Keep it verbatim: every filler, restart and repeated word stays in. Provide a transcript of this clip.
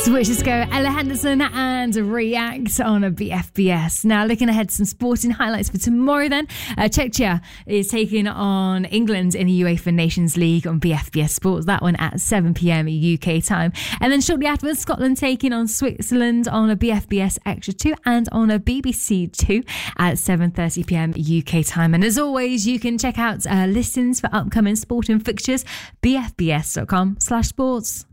Switches go, Ella Henderson and React on a B F B S. Now, looking ahead to some sporting highlights for tomorrow then. Uh, Czechia is taking on England in the UEFA Nations League on B F B S Sports. That one at seven p.m. U K time. And then shortly afterwards, Scotland taking on Switzerland on a B F B S Extra two and on a B B C two at seven thirty p.m. U K time. And as always, you can check out uh, listings for upcoming sporting fixtures, b f b s dot com slash sports.